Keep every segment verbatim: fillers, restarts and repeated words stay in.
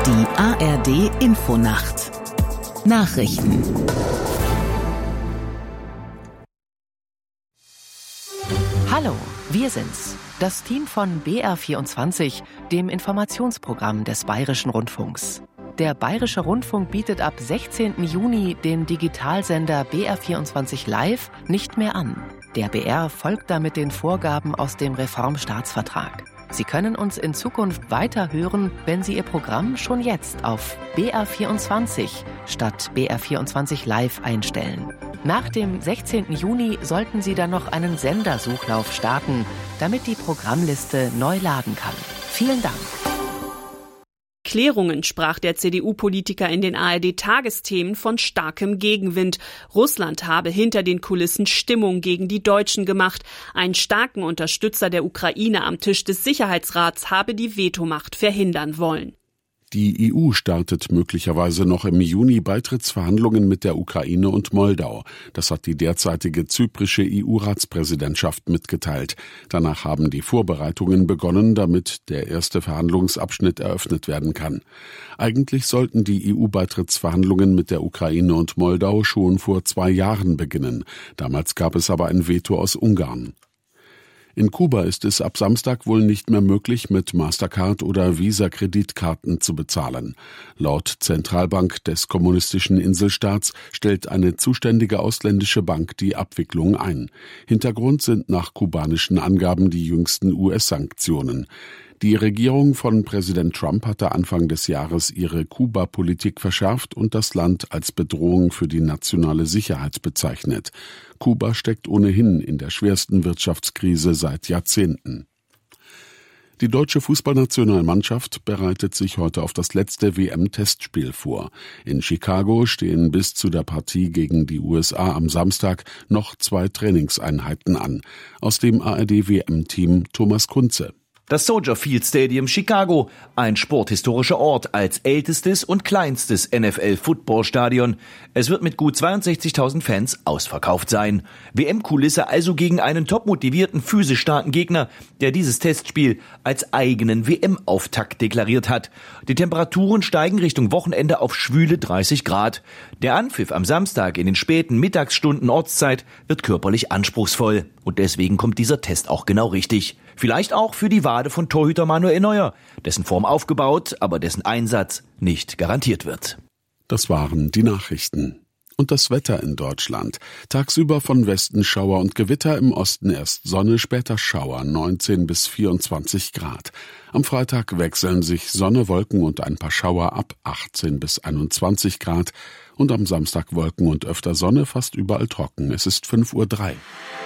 Die A R D Infonacht Nachrichten. Hallo, wir sind's, das Team von B R vierundzwanzig, dem Informationsprogramm des Bayerischen Rundfunks. Der Bayerische Rundfunk bietet ab sechzehnten Juni den Digitalsender B R vierundzwanzig Live nicht mehr an. Der B R folgt damit den Vorgaben aus dem Reformstaatsvertrag. Sie können uns in Zukunft weiter hören, wenn Sie Ihr Programm schon jetzt auf B R vierundzwanzig statt B R vierundzwanzig Live einstellen. Nach dem sechzehnten Juni sollten Sie dann noch einen Sendersuchlauf starten, damit die Programmliste neu laden kann. Vielen Dank. Klärungen sprach der C D U-Politiker in den A R D-Tagesthemen von starkem Gegenwind. Russland habe hinter den Kulissen Stimmung gegen die Deutschen gemacht. Einen starken Unterstützer der Ukraine am Tisch des Sicherheitsrats habe die Vetomacht verhindern wollen. Die E U startet möglicherweise noch im Juni Beitrittsverhandlungen mit der Ukraine und Moldau. Das hat die derzeitige zyprische E U-Ratspräsidentschaft mitgeteilt. Danach haben die Vorbereitungen begonnen, damit der erste Verhandlungsabschnitt eröffnet werden kann. Eigentlich sollten die E U-Beitrittsverhandlungen mit der Ukraine und Moldau schon vor zwei Jahren beginnen. Damals gab es aber ein Veto aus Ungarn. In Kuba ist es ab Samstag wohl nicht mehr möglich, mit Mastercard oder Visa-Kreditkarten zu bezahlen. Laut Zentralbank des kommunistischen Inselstaats stellt eine zuständige ausländische Bank die Abwicklung ein. Hintergrund sind nach kubanischen Angaben die jüngsten U S-Sanktionen. Die Regierung von Präsident Trump hatte Anfang des Jahres ihre Kuba-Politik verschärft und das Land als Bedrohung für die nationale Sicherheit bezeichnet. Kuba steckt ohnehin in der schwersten Wirtschaftskrise seit Jahrzehnten. Die deutsche Fußballnationalmannschaft bereitet sich heute auf das letzte W M-Testspiel vor. In Chicago stehen bis zu der Partie gegen die U S A am Samstag noch zwei Trainingseinheiten an. Aus dem A R D-W M-Team Thomas Kunze. Das Soldier Field Stadium Chicago, ein sporthistorischer Ort als ältestes und kleinstes N F L-Footballstadion. Es wird mit gut zweiundsechzigtausend Fans ausverkauft sein. W M-Kulisse also gegen einen topmotivierten, physisch starken Gegner, der dieses Testspiel als eigenen W M-Auftakt deklariert hat. Die Temperaturen steigen Richtung Wochenende auf schwüle dreißig Grad. Der Anpfiff am Samstag in den späten Mittagsstunden Ortszeit wird körperlich anspruchsvoll. Und deswegen kommt dieser Test auch genau richtig. Vielleicht auch für die Wade von Torhüter Manuel Neuer, dessen Form aufgebaut, aber dessen Einsatz nicht garantiert wird. Das waren die Nachrichten. Und das Wetter in Deutschland. Tagsüber von Westen Schauer und Gewitter, im Osten erst Sonne, später Schauer, neunzehn bis vierundzwanzig Grad. Am Freitag wechseln sich Sonne, Wolken und ein paar Schauer ab, achtzehn bis einundzwanzig Grad. Und am Samstag Wolken und öfter Sonne, fast überall trocken. Es ist fünf Uhr drei.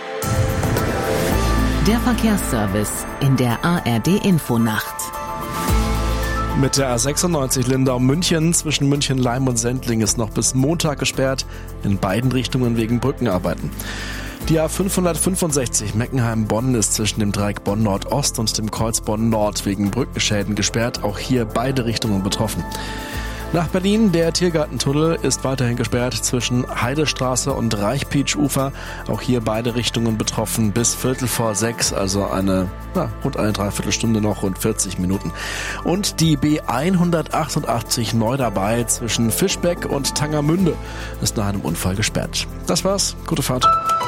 Der Verkehrsservice in der A R D-Infonacht. Mit der A sechsundneunzig Lindau-München zwischen München-Leim und Sendling ist noch bis Montag gesperrt, in beiden Richtungen wegen Brückenarbeiten. Die A fünfhundertfünfundsechzig Meckenheim-Bonn ist zwischen dem Dreieck Bonn-Nord-Ost und dem Kreuz Bonn-Nord wegen Brückenschäden gesperrt, auch hier beide Richtungen betroffen. Nach Berlin, der Tiergartentunnel ist weiterhin gesperrt zwischen Heidestraße und Reichpietsch-Ufer. Auch hier beide Richtungen betroffen bis Viertel vor sechs, also eine na, rund eine Dreiviertelstunde noch, rund vierzig Minuten. Und die B hundertachtundachtzig neu dabei zwischen Fischbeck und Tangermünde ist nach einem Unfall gesperrt. Das war's, gute Fahrt.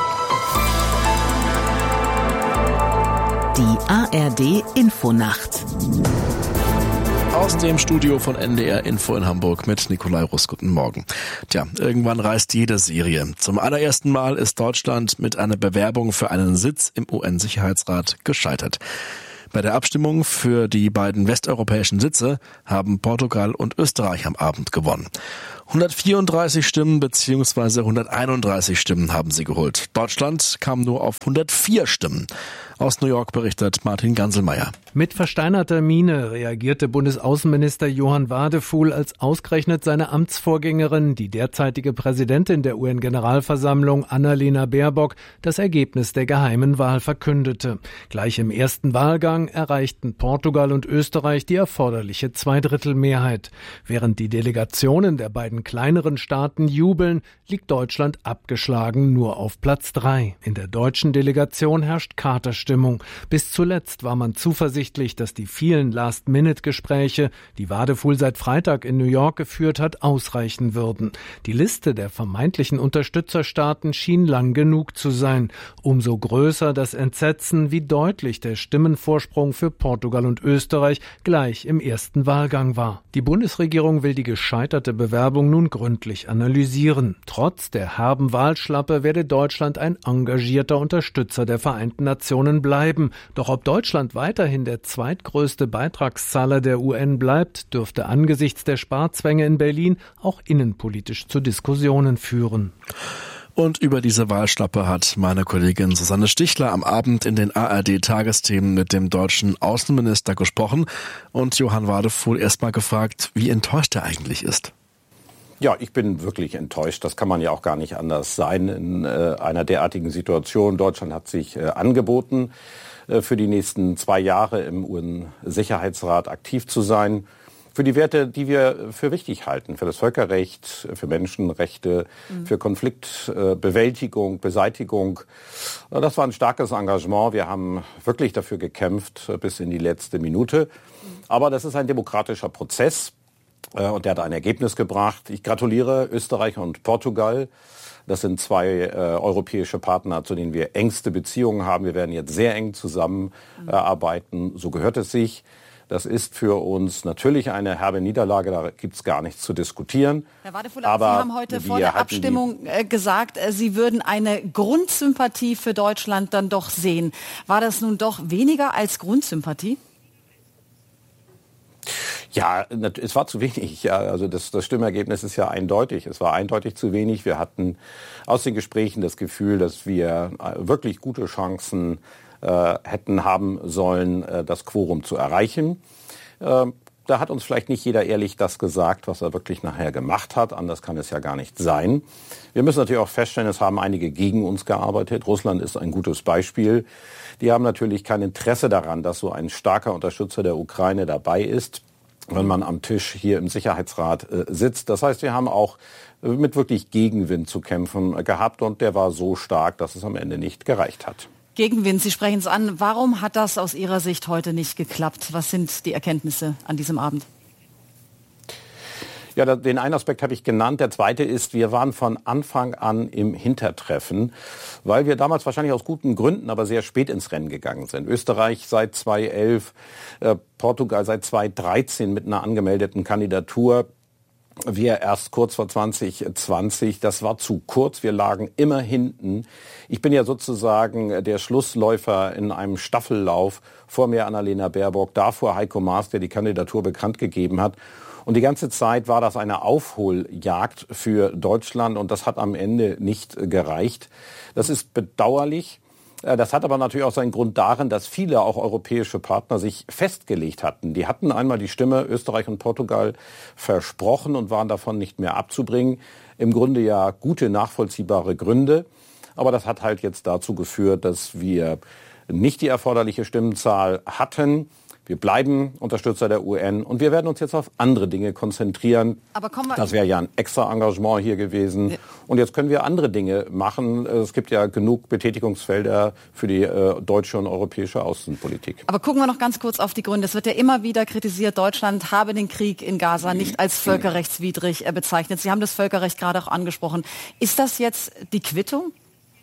Die A R D-Infonacht. Aus dem Studio von N D R Info in Hamburg mit Nikolai Russ. Guten Morgen. Tja, irgendwann reist jede Serie. Zum allerersten Mal ist Deutschland mit einer Bewerbung für einen Sitz im U N-Sicherheitsrat gescheitert. Bei der Abstimmung für die beiden westeuropäischen Sitze haben Portugal und Österreich am Abend gewonnen. hundertvierunddreißig Stimmen bzw. hunderteinunddreißig Stimmen haben sie geholt. Deutschland kam nur auf hundertvier Stimmen. Aus New York berichtet Martin Ganselmeier. Mit versteinerter Miene reagierte Bundesaußenminister Johann Wadefuhl, als ausgerechnet seine Amtsvorgängerin, die derzeitige Präsidentin der U N-Generalversammlung, Annalena Baerbock, das Ergebnis der geheimen Wahl verkündete. Gleich im ersten Wahlgang erreichten Portugal und Österreich die erforderliche Zweidrittelmehrheit. Während die Delegationen der beiden anderen kleineren Staaten jubeln, liegt Deutschland abgeschlagen nur auf Platz drei. In der deutschen Delegation herrscht Katerstimmung. Bis zuletzt war man zuversichtlich, dass die vielen Last-Minute-Gespräche, die Wadefuhl seit Freitag in New York geführt hat, ausreichen würden. Die Liste der vermeintlichen Unterstützerstaaten schien lang genug zu sein. Umso größer das Entsetzen, wie deutlich der Stimmenvorsprung für Portugal und Österreich gleich im ersten Wahlgang war. Die Bundesregierung will die gescheiterte Bewerbung nun gründlich analysieren. Trotz der herben Wahlschlappe werde Deutschland ein engagierter Unterstützer der Vereinten Nationen bleiben. Doch ob Deutschland weiterhin der zweitgrößte Beitragszahler der U N bleibt, dürfte angesichts der Sparzwänge in Berlin auch innenpolitisch zu Diskussionen führen. Und über diese Wahlschlappe hat meine Kollegin Susanne Stichler am Abend in den A R D-Tagesthemen mit dem deutschen Außenminister gesprochen und Johann Wadefuhl erstmal gefragt, wie enttäuscht er eigentlich ist. Ja, ich bin wirklich enttäuscht. Das kann man ja auch gar nicht anders sein in äh, einer derartigen Situation. Deutschland hat sich äh, angeboten, äh, für die nächsten zwei Jahre im U N-Sicherheitsrat aktiv zu sein. Für die Werte, die wir für wichtig halten, für das Völkerrecht, für Menschenrechte, mhm. für Konfliktbewältigung, Beseitigung. Das war ein starkes Engagement. Wir haben wirklich dafür gekämpft bis in die letzte Minute. Aber das ist ein demokratischer Prozess und der hat ein Ergebnis gebracht. Ich gratuliere Österreich und Portugal. Das sind zwei äh, europäische Partner, zu denen wir engste Beziehungen haben. Wir werden jetzt sehr eng zusammenarbeiten. Äh, so gehört es sich. Das ist für uns natürlich eine herbe Niederlage, da gibt es gar nichts zu diskutieren. Herr Wadefuhl, aber Sie haben heute vor der Abstimmung gesagt, Sie würden eine Grundsympathie für Deutschland dann doch sehen. War das nun doch weniger als Grundsympathie? Ja, es war zu wenig. Ja, also das, das Stimmergebnis ist ja eindeutig. Es war eindeutig zu wenig. Wir hatten aus den Gesprächen das Gefühl, dass wir wirklich gute Chancen äh, hätten haben sollen, äh, das Quorum zu erreichen. Äh, da hat uns vielleicht nicht jeder ehrlich das gesagt, was er wirklich nachher gemacht hat. Anders kann es ja gar nicht sein. Wir müssen natürlich auch feststellen, es haben einige gegen uns gearbeitet. Russland ist ein gutes Beispiel. Die haben natürlich kein Interesse daran, dass so ein starker Unterstützer der Ukraine dabei ist, wenn man am Tisch hier im Sicherheitsrat äh, sitzt. Das heißt, wir haben auch äh, mit wirklich Gegenwind zu kämpfen äh, gehabt und der war so stark, dass es am Ende nicht gereicht hat. Gegenwind, Sie sprechen es an. Warum hat das aus Ihrer Sicht heute nicht geklappt? Was sind die Erkenntnisse an diesem Abend? Ja, den einen Aspekt habe ich genannt. Der zweite ist, wir waren von Anfang an im Hintertreffen, weil wir damals wahrscheinlich aus guten Gründen, aber sehr spät ins Rennen gegangen sind. Österreich seit zweitausendelf, äh, Portugal seit zweitausenddreizehn mit einer angemeldeten Kandidatur. Wir erst kurz vor zwanzig zwanzig, das war zu kurz, wir lagen immer hinten. Ich bin ja sozusagen der Schlussläufer in einem Staffellauf, vor mir Annalena Baerbock, davor Heiko Maas, der die Kandidatur bekannt gegeben hat. Und die ganze Zeit war das eine Aufholjagd für Deutschland und das hat am Ende nicht gereicht. Das ist bedauerlich. Das hat aber natürlich auch seinen Grund darin, dass viele auch europäische Partner sich festgelegt hatten. Die hatten einmal die Stimme Österreich und Portugal versprochen und waren davon nicht mehr abzubringen. Im Grunde ja gute, nachvollziehbare Gründe. Aber das hat halt jetzt dazu geführt, dass wir nicht die erforderliche Stimmenzahl hatten. Wir bleiben Unterstützer der U N und wir werden uns jetzt auf andere Dinge konzentrieren. Aber kommen wir das wäre ja ein extra Engagement hier gewesen. Ja. Und jetzt können wir andere Dinge machen. Es gibt ja genug Betätigungsfelder für die äh, deutsche und europäische Außenpolitik. Aber gucken wir noch ganz kurz auf die Gründe. Es wird ja immer wieder kritisiert, Deutschland habe den Krieg in Gaza nicht als völkerrechtswidrig äh, bezeichnet. Sie haben das Völkerrecht gerade auch angesprochen. Ist das jetzt die Quittung?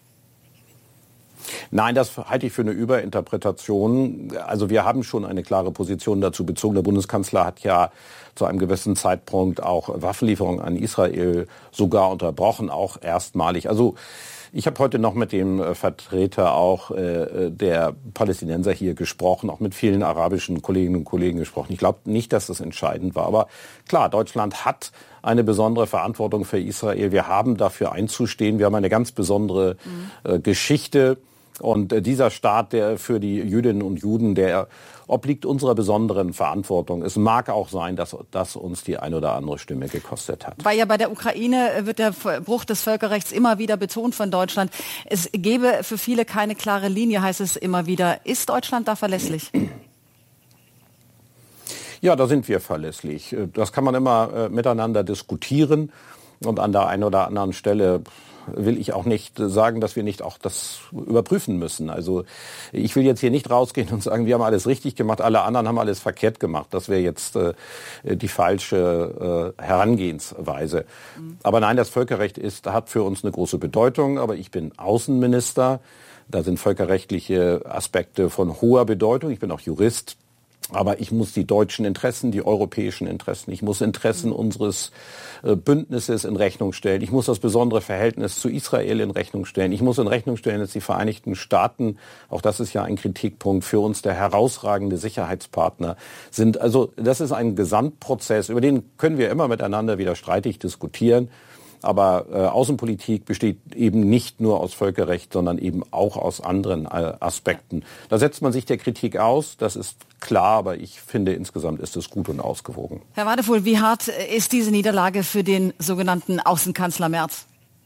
Nein, das halte ich für eine Überinterpretation. Also wir haben schon eine klare Position dazu bezogen. Der Bundeskanzler hat ja zu einem gewissen Zeitpunkt auch Waffenlieferungen an Israel sogar unterbrochen, auch erstmalig. Also ich habe heute noch mit dem Vertreter auch äh, der Palästinenser hier gesprochen, auch mit vielen arabischen Kolleginnen und Kollegen gesprochen. Ich glaube nicht, dass das entscheidend war. Aber klar, Deutschland hat eine besondere Verantwortung für Israel. Wir haben dafür einzustehen. Wir haben eine ganz besondere äh, Geschichte. Und äh, dieser Staat, der für die Jüdinnen und Juden, der obliegt unserer besonderen Verantwortung. Es mag auch sein, dass das uns die ein oder andere Stimme gekostet hat. Weil ja bei der Ukraine wird der Bruch des Völkerrechts immer wieder betont von Deutschland. Es gäbe für viele keine klare Linie, heißt es immer wieder. Ist Deutschland da verlässlich? Ja, da sind wir verlässlich. Das kann man immer äh, miteinander diskutieren. Und an der einen oder anderen Stelle will ich auch nicht sagen, dass wir nicht auch das überprüfen müssen. Also ich will jetzt hier nicht rausgehen und sagen, wir haben alles richtig gemacht, alle anderen haben alles verkehrt gemacht. Das wäre jetzt äh, die falsche äh, Herangehensweise. Mhm. Aber nein, das Völkerrecht ist, hat für uns eine große Bedeutung. Aber ich bin Außenminister. Da sind völkerrechtliche Aspekte von hoher Bedeutung. Ich bin auch Jurist. Aber ich muss die deutschen Interessen, die europäischen Interessen, ich muss Interessen unseres äh, Bündnisses in Rechnung stellen. Ich muss das besondere Verhältnis zu Israel in Rechnung stellen. Ich muss in Rechnung stellen, dass die Vereinigten Staaten, auch das ist ja ein Kritikpunkt, für uns der herausragende Sicherheitspartner sind. Also das ist ein Gesamtprozess, über den können wir immer miteinander wieder streitig diskutieren. Aber äh, Außenpolitik besteht eben nicht nur aus Völkerrecht, sondern eben auch aus anderen äh, Aspekten. Da setzt man sich der Kritik aus, das ist klar, aber ich finde, insgesamt ist es gut und ausgewogen. Herr Wadefuhl, wie hart ist diese Niederlage für den sogenannten Außenkanzler Merz?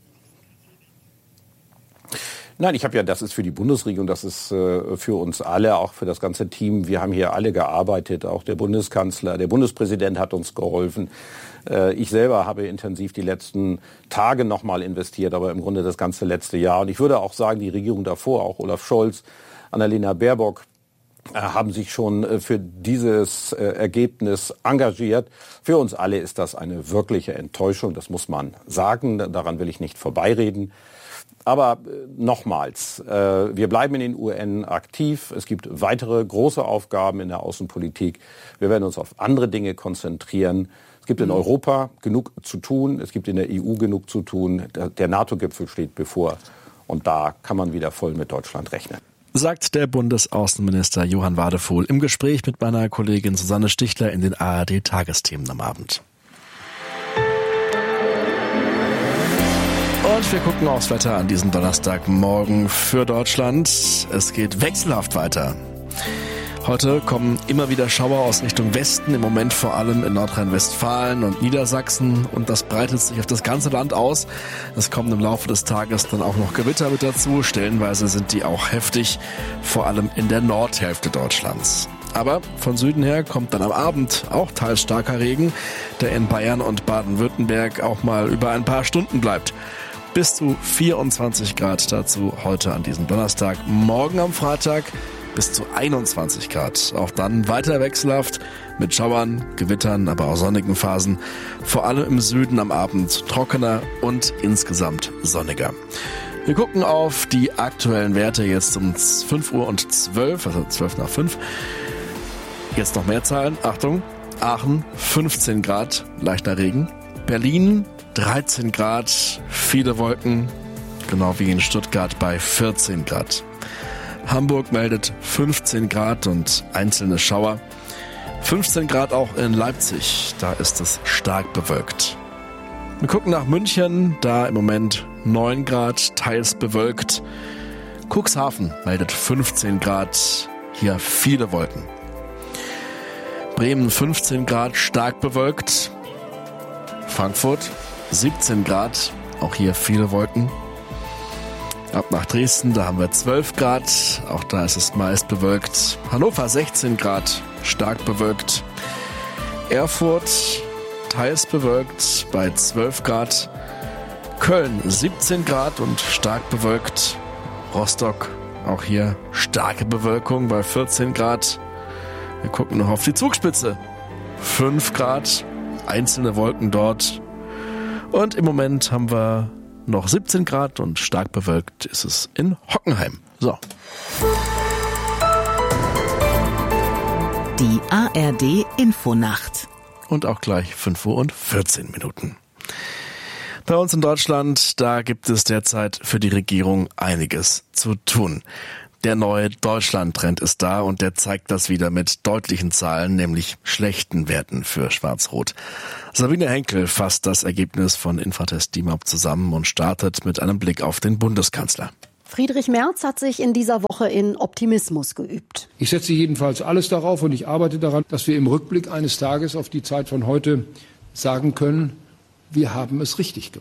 Nein, ich habe ja, das ist für die Bundesregierung, das ist äh, für uns alle, auch für das ganze Team. Wir haben hier alle gearbeitet, auch der Bundeskanzler, der Bundespräsident hat uns geholfen. Äh, ich selber habe intensiv die letzten Tage nochmal investiert, aber im Grunde das ganze letzte Jahr. Und ich würde auch sagen, die Regierung davor, auch Olaf Scholz, Annalena Baerbock, äh, haben sich schon äh, für dieses äh, Ergebnis engagiert. Für uns alle ist das eine wirkliche Enttäuschung, das muss man sagen, daran will ich nicht vorbeireden. Aber äh, nochmals, äh, wir bleiben in den U N aktiv. Es gibt weitere große Aufgaben in der Außenpolitik. Wir werden uns auf andere Dinge konzentrieren. Es gibt in Europa genug zu tun. Es gibt in der E U genug zu tun. Der, der NATO-Gipfel steht bevor. Und da kann man wieder voll mit Deutschland rechnen. Sagt der Bundesaußenminister Johann Wadefuhl im Gespräch mit meiner Kollegin Susanne Stichler in den A R D-Tagesthemen am Abend. Und wir gucken aufs Wetter an diesem Donnerstagmorgen für Deutschland. Es geht wechselhaft weiter. Heute kommen immer wieder Schauer aus Richtung Westen, im Moment vor allem in Nordrhein-Westfalen und Niedersachsen. Und das breitet sich auf das ganze Land aus. Es kommen im Laufe des Tages dann auch noch Gewitter mit dazu. Stellenweise sind die auch heftig, vor allem in der Nordhälfte Deutschlands. Aber von Süden her kommt dann am Abend auch teils starker Regen, der in Bayern und Baden-Württemberg auch mal über ein paar Stunden bleibt. Bis zu vierundzwanzig Grad dazu heute an diesem Donnerstag. Morgen am Freitag bis zu einundzwanzig Grad. Auch dann weiter wechselhaft mit Schauern, Gewittern, aber auch sonnigen Phasen. Vor allem im Süden am Abend trockener und insgesamt sonniger. Wir gucken auf die aktuellen Werte jetzt um fünf Uhr und zwölf, also zwölf nach fünf. Jetzt noch mehr Zahlen. Achtung, Aachen fünfzehn Grad, leichter Regen. Berlin dreizehn Grad, viele Wolken, genau wie in Stuttgart bei vierzehn Grad. Hamburg meldet fünfzehn Grad und einzelne Schauer. fünfzehn Grad auch in Leipzig, da ist es stark bewölkt. Wir gucken nach München, da im Moment neun Grad, teils bewölkt. Cuxhaven meldet fünfzehn Grad, hier viele Wolken. Bremen fünfzehn Grad, stark bewölkt. Frankfurt siebzehn Grad, auch hier viele Wolken. Ab nach Dresden, da haben wir zwölf Grad, auch da ist es meist bewölkt. Hannover sechzehn Grad, stark bewölkt. Erfurt teils bewölkt bei zwölf Grad. Köln siebzehn Grad und stark bewölkt. Rostock, auch hier starke Bewölkung bei vierzehn Grad. Wir gucken noch auf die Zugspitze. fünf Grad, einzelne Wolken dort. Und im Moment haben wir noch siebzehn Grad und stark bewölkt ist es in Hockenheim. So. Die A R D Infonacht. Und auch gleich fünf Uhr und vierzehn Minuten. Bei uns in Deutschland, da gibt es derzeit für die Regierung einiges zu tun. Der neue Deutschland-Trend ist da und der zeigt das wieder mit deutlichen Zahlen, nämlich schlechten Werten für Schwarz-Rot. Sabine Henkel fasst das Ergebnis von Infratest DIMAP zusammen und startet mit einem Blick auf den Bundeskanzler. Friedrich Merz hat sich in dieser Woche in Optimismus geübt. Ich setze jedenfalls alles darauf und ich arbeite daran, dass wir im Rückblick eines Tages auf die Zeit von heute sagen können, wir haben es richtig gemacht.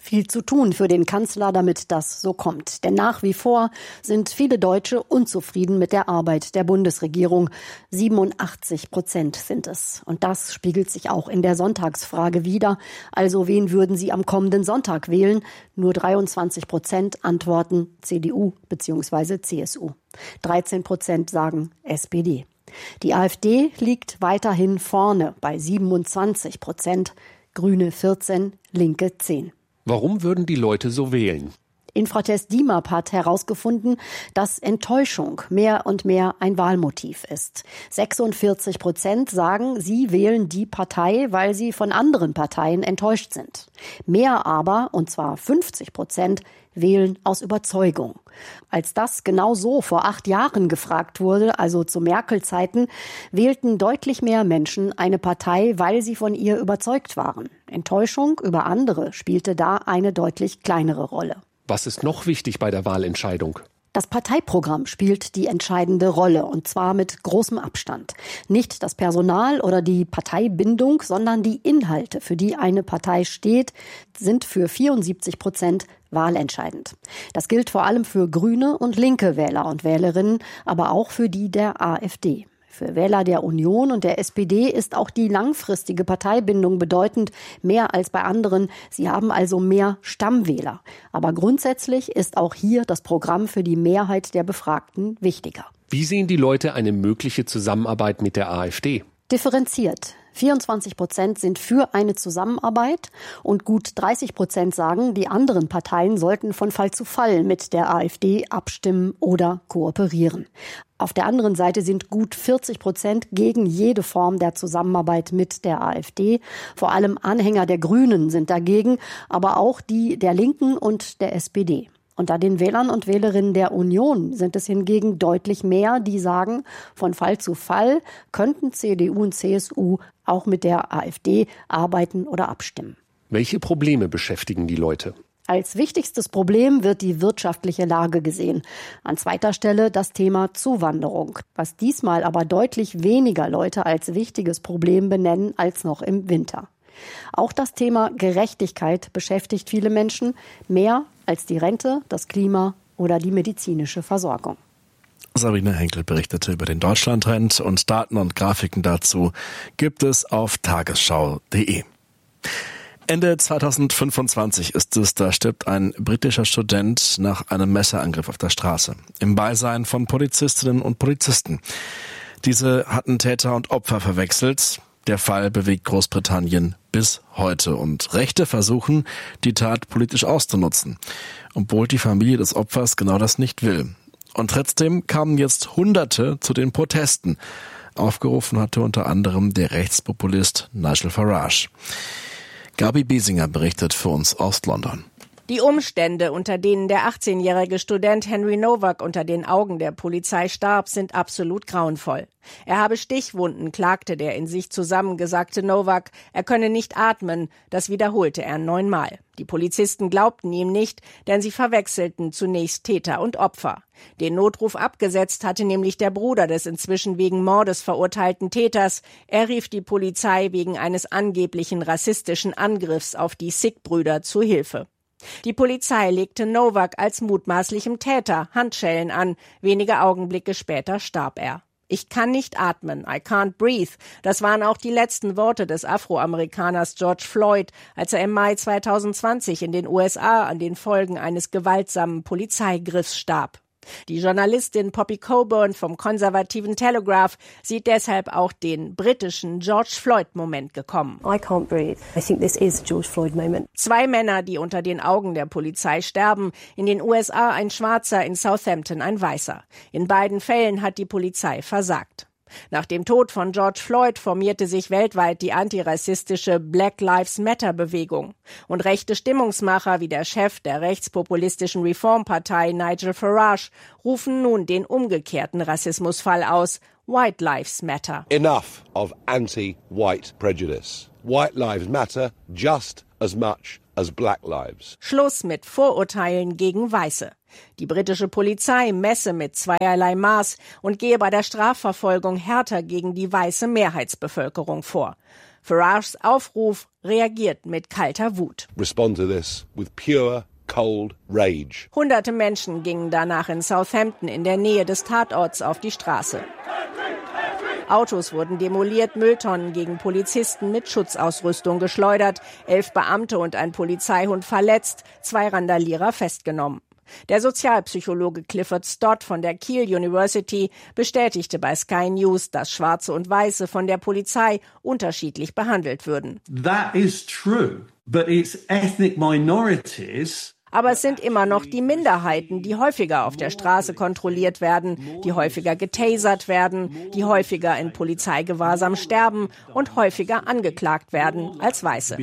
Viel zu tun für den Kanzler, damit das so kommt. Denn nach wie vor sind viele Deutsche unzufrieden mit der Arbeit der Bundesregierung. siebenundachtzig Prozent sind es. Und das spiegelt sich auch in der Sonntagsfrage wider. Also wen würden Sie am kommenden Sonntag wählen? Nur dreiundzwanzig Prozent antworten C D U bzw. C S U. dreizehn Prozent sagen S P D. Die AfD liegt weiterhin vorne bei siebenundzwanzig Prozent, Grüne vierzehn, Linke zehn. Warum würden die Leute so wählen? Infratest D I M A P hat herausgefunden, dass Enttäuschung mehr und mehr ein Wahlmotiv ist. sechsundvierzig Prozent sagen, sie wählen die Partei, weil sie von anderen Parteien enttäuscht sind. Mehr aber, und zwar fünfzig Prozent, wählen aus Überzeugung. Als das genau so vor acht Jahren gefragt wurde, also zu Merkel-Zeiten, wählten deutlich mehr Menschen eine Partei, weil sie von ihr überzeugt waren. Enttäuschung über andere spielte da eine deutlich kleinere Rolle. Was ist noch wichtig bei der Wahlentscheidung? Das Parteiprogramm spielt die entscheidende Rolle, und zwar mit großem Abstand. Nicht das Personal oder die Parteibindung, sondern die Inhalte, für die eine Partei steht, sind für vierundsiebzig Prozent wahlentscheidend. Das gilt vor allem für grüne und linke Wähler und Wählerinnen, aber auch für die der AfD. Für Wähler der Union und der S P D ist auch die langfristige Parteibindung bedeutend, mehr als bei anderen. Sie haben also mehr Stammwähler. Aber grundsätzlich ist auch hier das Programm für die Mehrheit der Befragten wichtiger. Wie sehen die Leute eine mögliche Zusammenarbeit mit der AfD? Differenziert. vierundzwanzig Prozent sind für eine Zusammenarbeit und gut dreißig Prozent sagen, die anderen Parteien sollten von Fall zu Fall mit der AfD abstimmen oder kooperieren. Auf der anderen Seite sind gut vierzig Prozent gegen jede Form der Zusammenarbeit mit der AfD. Vor allem Anhänger der Grünen sind dagegen, aber auch die der Linken und der S P D. Unter den Wählern und Wählerinnen der Union sind es hingegen deutlich mehr, die sagen, von Fall zu Fall könnten C D U und C S U auch mit der AfD arbeiten oder abstimmen. Welche Probleme beschäftigen die Leute? Als wichtigstes Problem wird die wirtschaftliche Lage gesehen. An zweiter Stelle das Thema Zuwanderung, was diesmal aber deutlich weniger Leute als wichtiges Problem benennen als noch im Winter. Auch das Thema Gerechtigkeit beschäftigt viele Menschen, mehr als die Rente, das Klima oder die medizinische Versorgung. Sabine Henkel berichtete über den Deutschlandtrend und Daten und Grafiken dazu gibt es auf tagesschau punkt de. Ende zweitausendfünfundzwanzig ist es, da stirbt ein britischer Student nach einem Messerangriff auf der Straße, im Beisein von Polizistinnen und Polizisten. Diese hatten Täter und Opfer verwechselt. Der Fall bewegt Großbritannien bis heute und Rechte versuchen, die Tat politisch auszunutzen, obwohl die Familie des Opfers genau das nicht will. Und trotzdem kamen jetzt Hunderte zu den Protesten. Aufgerufen hatte unter anderem der Rechtspopulist Nigel Farage. Gabi Biesinger berichtet für uns aus London. Die Umstände, unter denen der achtzehnjährige Student Henry Nowak unter den Augen der Polizei starb, sind absolut grauenvoll. Er habe Stichwunden, klagte der in sich zusammengesackte Nowak. Er könne nicht atmen, das wiederholte er neunmal. Die Polizisten glaubten ihm nicht, denn sie verwechselten zunächst Täter und Opfer. Den Notruf abgesetzt hatte nämlich der Bruder des inzwischen wegen Mordes verurteilten Täters. Er rief die Polizei wegen eines angeblichen rassistischen Angriffs auf die Sikh-Brüder zu Hilfe. Die Polizei legte Nowak als mutmaßlichem Täter Handschellen an. Wenige Augenblicke später starb er. Ich kann nicht atmen, I can't breathe. Das waren auch die letzten Worte des Afroamerikaners George Floyd, als er im Mai zweitausendzwanzig in den U S A an den Folgen eines gewaltsamen Polizeigriffs starb. Die Journalistin Poppy Coburn vom konservativen Telegraph sieht deshalb auch den britischen George Floyd-Moment gekommen. I can't breathe. I think this is a George Floyd moment. Zwei Männer, die unter den Augen der Polizei sterben. In den U S A ein Schwarzer, in Southampton ein Weißer. In beiden Fällen hat die Polizei versagt. Nach dem Tod von George Floyd formierte sich weltweit die antirassistische Black Lives Matter-Bewegung. Und rechte Stimmungsmacher wie der Chef der rechtspopulistischen Reformpartei Nigel Farage rufen nun den umgekehrten Rassismusfall aus: White Lives Matter. Enough of anti-white prejudice. White lives matter just as much as black lives. Schluss mit Vorurteilen gegen Weiße. Die britische Polizei messe mit zweierlei Maß und gehe bei der Strafverfolgung härter gegen die weiße Mehrheitsbevölkerung vor. Farages Aufruf reagiert mit kalter Wut. Respond to this with pure, cold rage. Hunderte Menschen gingen danach in Southampton in der Nähe des Tatorts auf die Straße. Autos wurden demoliert, Mülltonnen gegen Polizisten mit Schutzausrüstung geschleudert, elf Beamte und ein Polizeihund verletzt, zwei Randalierer festgenommen. Der Sozialpsychologe Clifford Stott von der Keele University bestätigte bei Sky News, dass Schwarze und Weiße von der Polizei unterschiedlich behandelt würden. That is true, but it's ethnic minorities. Aber es sind immer noch die Minderheiten, die häufiger auf der Straße kontrolliert werden, die häufiger getasert werden, die häufiger in Polizeigewahrsam sterben und häufiger angeklagt werden als Weiße.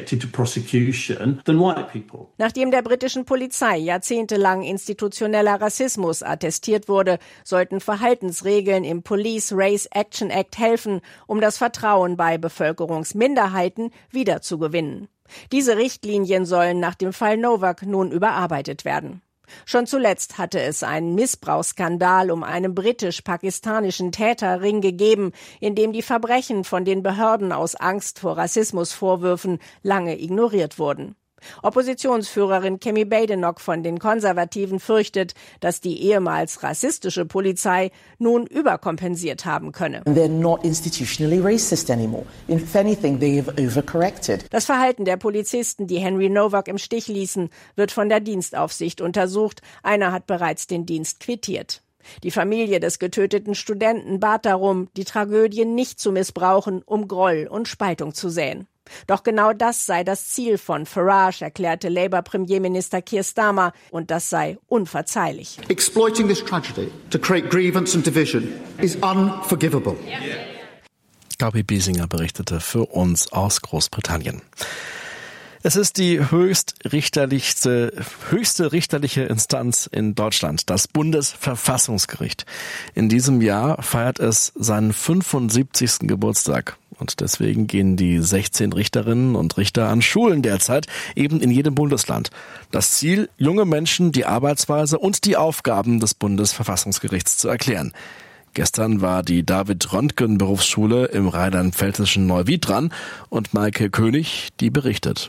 Nachdem der britischen Polizei jahrzehntelang institutioneller Rassismus attestiert wurde, sollten Verhaltensregeln im Police Race Action Act helfen, um das Vertrauen bei Bevölkerungsminderheiten wiederzugewinnen. Diese Richtlinien sollen nach dem Fall Novak nun überarbeitet werden. Schon zuletzt hatte es einen Missbrauchsskandal um einen britisch-pakistanischen Täterring gegeben, in dem die Verbrechen von den Behörden aus Angst vor Rassismusvorwürfen lange ignoriert wurden. Oppositionsführerin Kemi Badenoch von den Konservativen fürchtet, dass die ehemals rassistische Polizei nun überkompensiert haben könne. They're not institutionally racist anymore. If anything, they've overcorrected. Das Verhalten der Polizisten, die Henry Novak im Stich ließen, wird von der Dienstaufsicht untersucht. Einer hat bereits den Dienst quittiert. Die Familie des getöteten Studenten bat darum, die Tragödie nicht zu missbrauchen, um Groll und Spaltung zu säen. Doch genau das sei das Ziel von Farage, erklärte Labour-Premierminister Keir Starmer, und das sei unverzeihlich. Exploiting this tragedy to create grievance and division is unforgivable. Gabi Biesinger berichtete für uns aus Großbritannien. Es ist die höchstrichterlichste, höchste richterliche Instanz in Deutschland, das Bundesverfassungsgericht. In diesem Jahr feiert es seinen fünfundsiebzigsten Geburtstag. Und deswegen gehen die sechzehn Richterinnen und Richter an Schulen derzeit, eben in jedem Bundesland. Das Ziel, junge Menschen die Arbeitsweise und die Aufgaben des Bundesverfassungsgerichts zu erklären. Gestern war die David-Röntgen-Berufsschule im rheinland-pfälzischen Neuwied dran und Maike König, die berichtet.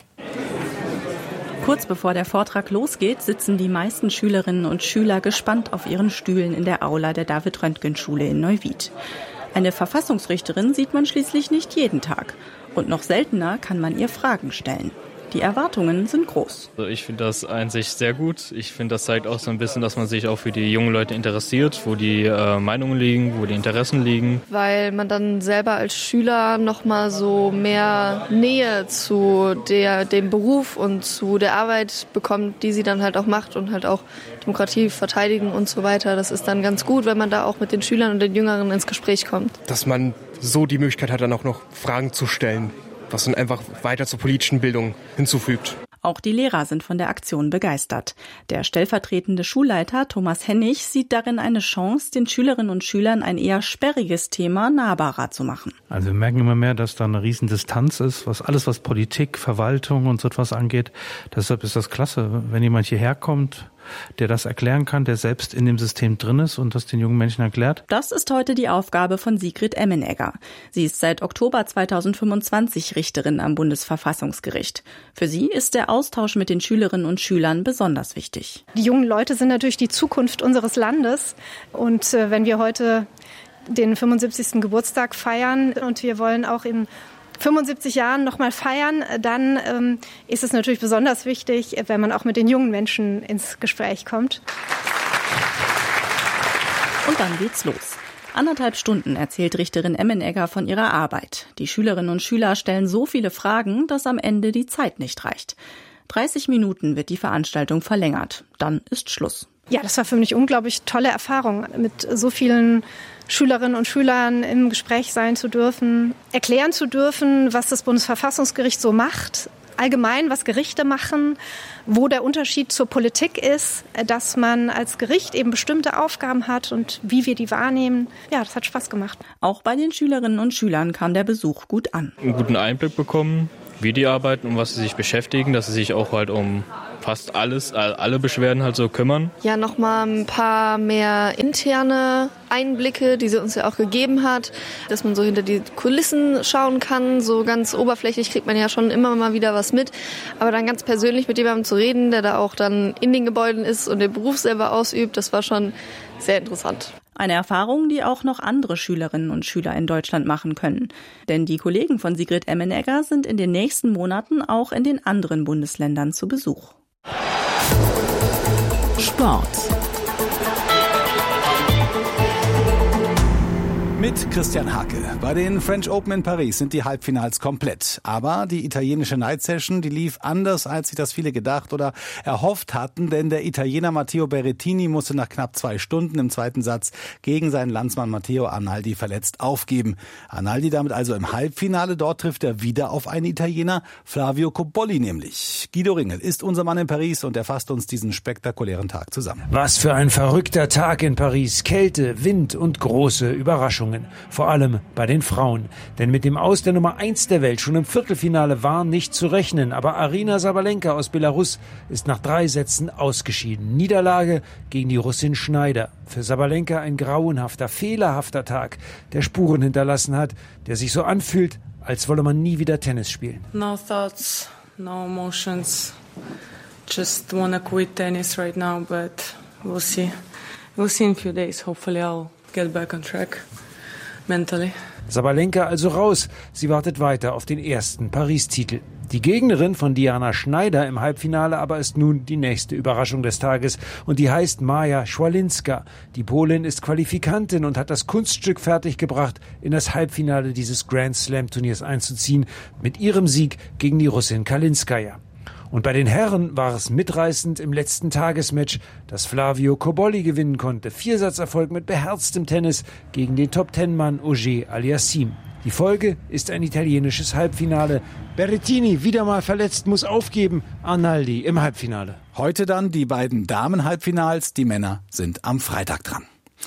Kurz bevor der Vortrag losgeht, sitzen die meisten Schülerinnen und Schüler gespannt auf ihren Stühlen in der Aula der David-Röntgen-Schule in Neuwied. Eine Verfassungsrichterin sieht man schließlich nicht jeden Tag. Und noch seltener kann man ihr Fragen stellen. Die Erwartungen sind groß. Also ich finde das an sich sehr gut. Ich finde, das zeigt auch so ein bisschen, dass man sich auch für die jungen Leute interessiert, wo die äh, Meinungen liegen, wo die Interessen liegen. Weil man dann selber als Schüler noch mal so mehr Nähe zu der, dem Beruf und zu der Arbeit bekommt, die sie dann halt auch macht und halt auch Demokratie verteidigen und so weiter. Das ist dann ganz gut, wenn man da auch mit den Schülern und den Jüngeren ins Gespräch kommt. Dass man so die Möglichkeit hat, dann auch noch Fragen zu stellen, was dann einfach weiter zur politischen Bildung hinzufügt. Auch die Lehrer sind von der Aktion begeistert. Der stellvertretende Schulleiter Thomas Hennig sieht darin eine Chance, den Schülerinnen und Schülern ein eher sperriges Thema nahbarer zu machen. Also wir merken immer mehr, dass da eine Riesendistanz ist, was alles, was Politik, Verwaltung und so etwas angeht. Deshalb ist das klasse, wenn jemand hierher kommt, der das erklären kann, der selbst in dem System drin ist und das den jungen Menschen erklärt. Das ist heute die Aufgabe von Sigrid Emmenegger. Sie ist seit Oktober zweitausendfünfundzwanzig Richterin am Bundesverfassungsgericht. Für sie ist der Austausch mit den Schülerinnen und Schülern besonders wichtig. Die jungen Leute sind natürlich die Zukunft unseres Landes. Und äh, wenn wir heute den fünfundsiebzigsten Geburtstag feiern und wir wollen auch in fünfundsiebzig Jahren noch mal feiern, dann ähm, ist es natürlich besonders wichtig, wenn man auch mit den jungen Menschen ins Gespräch kommt. Und dann geht's los. Anderthalb Stunden erzählt Richterin Emmenegger von ihrer Arbeit. Die Schülerinnen und Schüler stellen so viele Fragen, dass am Ende die Zeit nicht reicht. dreißig Minuten wird die Veranstaltung verlängert. Dann ist Schluss. Ja, das war für mich unglaublich tolle Erfahrung, mit so vielen Schülerinnen und Schülern im Gespräch sein zu dürfen, erklären zu dürfen, was das Bundesverfassungsgericht so macht, allgemein, was Gerichte machen, wo der Unterschied zur Politik ist, dass man als Gericht eben bestimmte Aufgaben hat und wie wir die wahrnehmen. Ja, das hat Spaß gemacht. Auch bei den Schülerinnen und Schülern kam der Besuch gut an. Einen guten Einblick bekommen, wie die arbeiten, um was sie sich beschäftigen, dass sie sich auch halt um fast alles, alle Beschwerden halt so kümmern. Ja, nochmal ein paar mehr interne Einblicke, die sie uns ja auch gegeben hat, dass man so hinter die Kulissen schauen kann. So ganz oberflächlich kriegt man ja schon immer mal wieder was mit. Aber dann ganz persönlich mit jemandem zu reden, der da auch dann in den Gebäuden ist und den Beruf selber ausübt, das war schon sehr interessant. Eine Erfahrung, die auch noch andere Schülerinnen und Schüler in Deutschland machen können. Denn die Kollegen von Sigrid Emmenegger sind in den nächsten Monaten auch in den anderen Bundesländern zu Besuch. Sport. Mit Christian Hake. Bei den French Open in Paris sind die Halbfinals komplett. Aber die italienische Night Session, die lief anders, als sich das viele gedacht oder erhofft hatten. Denn der Italiener Matteo Berrettini musste nach knapp zwei Stunden im zweiten Satz gegen seinen Landsmann Matteo Arnaldi verletzt aufgeben. Arnaldi damit also im Halbfinale. Dort trifft er wieder auf einen Italiener, Flavio Cobolli nämlich. Guido Ringel ist unser Mann in Paris und er fasst uns diesen spektakulären Tag zusammen. Was für ein verrückter Tag in Paris. Kälte, Wind und große Überraschungen. Vor allem bei den Frauen. Denn mit dem Aus der Nummer eins der Welt schon im Viertelfinale war nicht zu rechnen. Aber Aryna Sabalenka aus Belarus ist nach drei Sätzen ausgeschieden. Niederlage gegen die Russin Schneider. Für Sabalenka ein grauenhafter, fehlerhafter Tag, der Spuren hinterlassen hat, der sich so anfühlt, als wolle man nie wieder Tennis spielen. No thoughts, no emotions. Just wanna quit tennis right now, but we'll see. We'll see in a few days. Hopefully I'll get back on track. Mentally. Sabalenka also raus. Sie wartet weiter auf den ersten Paris-Titel. Die Gegnerin von Diana Schneider im Halbfinale aber ist nun die nächste Überraschung des Tages und die heißt Maja Schwalinska. Die Polin ist Qualifikantin und hat das Kunststück fertiggebracht, in das Halbfinale dieses Grand Slam Turniers einzuziehen, mit ihrem Sieg gegen die Russin Kalinskaya. Und bei den Herren war es mitreißend im letzten Tagesmatch, dass Flavio Cobolli gewinnen konnte. Viersatzerfolg mit beherztem Tennis gegen den Top-Ten-Mann Auger Aliassime. Die Folge ist ein italienisches Halbfinale. Berrettini, wieder mal verletzt, muss aufgeben. Arnaldi im Halbfinale. Heute dann die beiden Damen-Halbfinals. Die Männer sind am Freitag dran.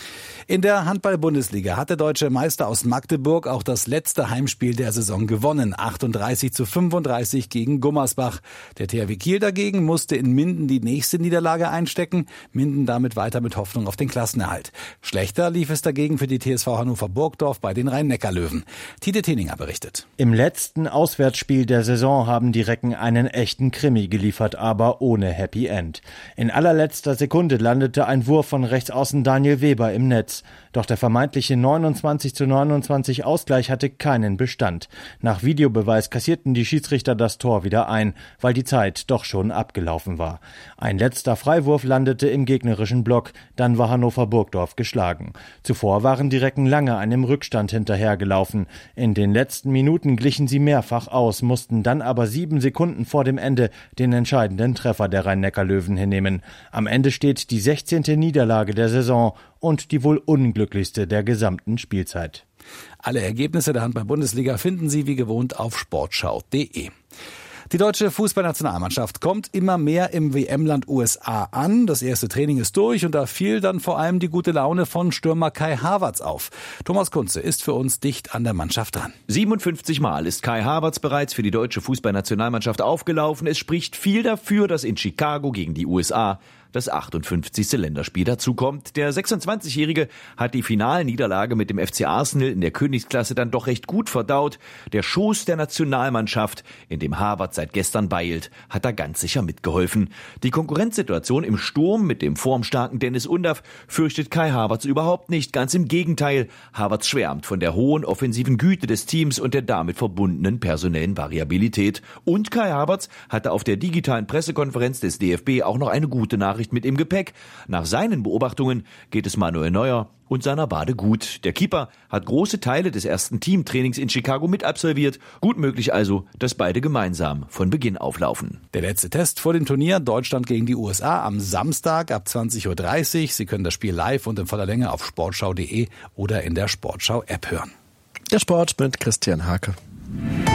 In der Handball-Bundesliga hat der deutsche Meister aus Magdeburg auch das letzte Heimspiel der Saison gewonnen. achtunddreißig zu fünfunddreißig gegen Gummersbach. Der T H W Kiel dagegen musste in Minden die nächste Niederlage einstecken. Minden damit weiter mit Hoffnung auf den Klassenerhalt. Schlechter lief es dagegen für die T S V Hannover Burgdorf bei den Rhein-Neckar-Löwen. Tite Teninger berichtet. Im letzten Auswärtsspiel der Saison haben die Recken einen echten Krimi geliefert, aber ohne Happy End. In allerletzter Sekunde landete ein Wurf von Rechtsaußen Daniel Weber im Netz. Doch der vermeintliche neunundzwanzig zu neunundzwanzig Ausgleich hatte keinen Bestand. Nach Videobeweis kassierten die Schiedsrichter das Tor wieder ein, weil die Zeit doch schon abgelaufen war. Ein letzter Freiwurf landete im gegnerischen Block, dann war Hannover Burgdorf geschlagen. Zuvor waren die Recken lange einem Rückstand hinterhergelaufen. In den letzten Minuten glichen sie mehrfach aus, mussten dann aber sieben Sekunden vor dem Ende den entscheidenden Treffer der Rhein-Neckar-Löwen hinnehmen. Am Ende steht die sechzehnte Niederlage der Saison und die wohl unglücklichste der gesamten Spielzeit. Alle Ergebnisse der Handball-Bundesliga finden Sie wie gewohnt auf sportschau punkt de. Die deutsche Fußballnationalmannschaft kommt immer mehr im W M-Land U S A an. Das erste Training ist durch und da fiel dann vor allem die gute Laune von Stürmer Kai Havertz auf. Thomas Kunze ist für uns dicht an der Mannschaft dran. siebenundfünfzig Mal ist Kai Havertz bereits für die deutsche Fußballnationalmannschaft aufgelaufen. Es spricht viel dafür, dass in Chicago gegen die U S A das achtundfünfzigste Länderspiel dazukommt. Der sechsundzwanzigjährige hat die Finalniederlage mit dem F C Arsenal in der Königsklasse dann doch recht gut verdaut. Der Schoß der Nationalmannschaft, in dem Havertz seit gestern weilt, hat da ganz sicher mitgeholfen. Die Konkurrenzsituation im Sturm mit dem formstarken Dennis Undaff fürchtet Kai Havertz überhaupt nicht. Ganz im Gegenteil, Havertz schwärmt von der hohen offensiven Güte des Teams und der damit verbundenen personellen Variabilität. Und Kai Havertz hatte auf der digitalen Pressekonferenz des D F B auch noch eine gute Nachricht mit im Gepäck. Nach seinen Beobachtungen geht es Manuel Neuer und seiner Bade gut. Der Keeper hat große Teile des ersten Teamtrainings in Chicago mit absolviert. Gut möglich also, dass beide gemeinsam von Beginn auflaufen. Der letzte Test vor dem Turnier Deutschland gegen die U S A am Samstag ab zwanzig Uhr dreißig. Sie können das Spiel live und in voller Länge auf sportschau punkt de oder in der Sportschau-App hören. Der Sport mit Christian Hake.